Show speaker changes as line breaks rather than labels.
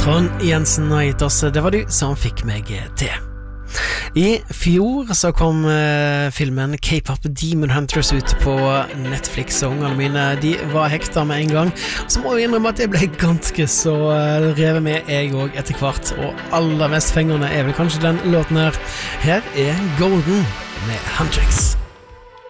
Trond Jensen har gitt oss Det var du som fikk meg til. I fjor så kom filmen K-pop Demon Hunters ut på Netflix, og ungene mine de var hekta med en gang. Så må jeg innrømme at jeg ble ganske så revet med jeg også etter hvert, og aller mest fengende vel kanskje den låten her. Her Golden med Huntrix.